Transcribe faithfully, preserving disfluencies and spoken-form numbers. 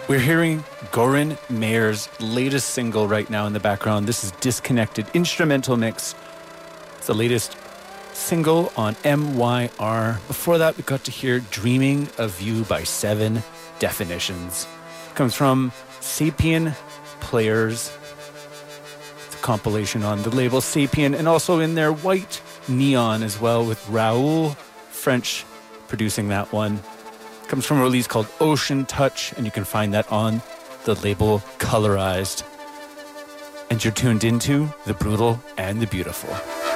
We're hearing Goran Mayer's latest single right now in the background. This is Disconnected Instrumental Mix. It's the latest single on M Y R. Before that, we got to hear Dreaming of You by Seven Definitions. It comes from Sapien Players. It's a compilation on the label Sapien, and also in there White Neon as well, with Raoul French producing that one. Comes from a release called Ocean Touch, and you can find that on the label Colorized. And you're tuned into The Brutal and the Beautiful.